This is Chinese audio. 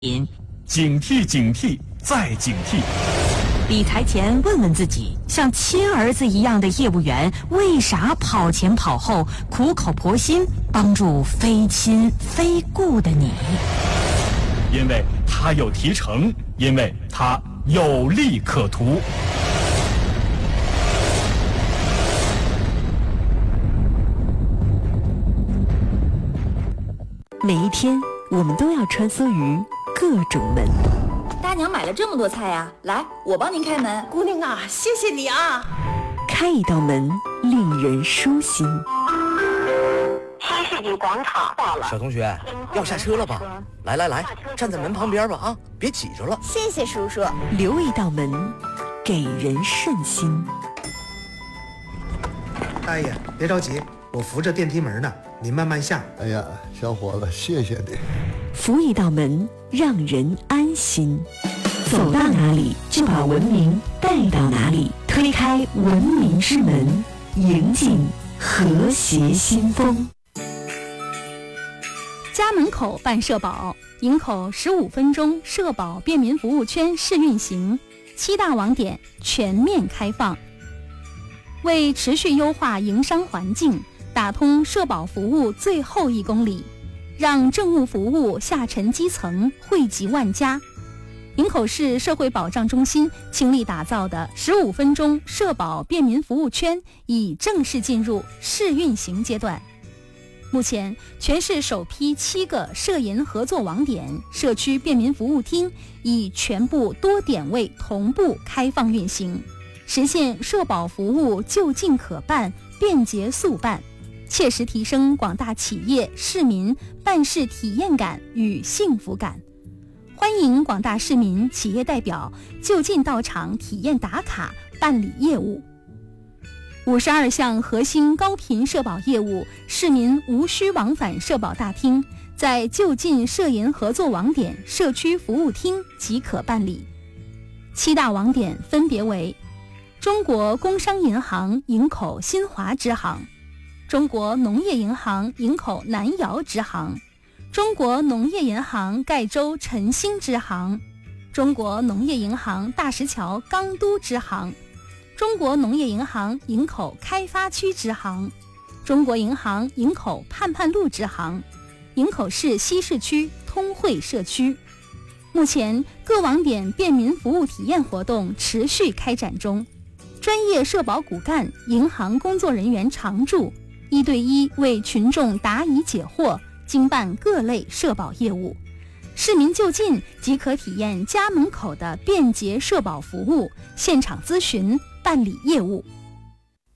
警惕警惕再警惕。 理财前问问自己，像亲儿子一样的业务员为啥跑前跑后苦口婆心帮助非亲非故的你？ 因为他有提成，因为他有利可图。 每一天我们都要穿梭于各种门。 大娘买了这么多菜呀，来，我帮您开门。 姑娘啊，谢谢你啊。 开一道门，令人舒心。 新世纪广场到了。 小同学，要下车了吧？来来来，站在门旁边吧啊，别挤着了。 谢谢叔叔。 留一道门，给人顺心。 大爷，别着急，我扶着电梯门呢，您慢慢下。 哎呀，小伙子，谢谢你。 扶一道门，让人安心。走到哪里，就把文明带到哪里。推开文明之门，迎进和谐新风。 家门口办社保，营口15分钟社保便民服务圈试运行，7大网点全面开放。为持续优化营商环境，打通社保服务最后1公里，让政务服务下沉基层，惠及万家。营口市社会保障中心倾力打造的15分钟社保便民服务圈已正式进入试运行阶段。目前，全市首批7个社银合作网点、社区便民服务厅已全部多点位同步开放运行，实现社保服务就近可办、便捷速办，切实提升广大企业、市民办事体验感与幸福感。欢迎广大市民、企业代表就近到场体验打卡办理业务。52项核心高频社保业务，市民无需往返社保大厅，在就近社银合作网点、社区服务厅即可办理。7大网点分别为：中国工商银行营口新华支行、中国农业银行营口南窑支行、中国农业银行盖州晨兴支行、中国农业银行大石桥钢都支行、中国农业银行营口开发区支行、中国银行营口盼盼路支行、营口市西市区通惠社区。目前各网点便民服务体验活动持续开展中，专业社保骨干、银行工作人员常驻，1对1为群众答疑解惑，经办各类社保业务。市民就近即可体验家门口的便捷社保服务，现场咨询办理业务。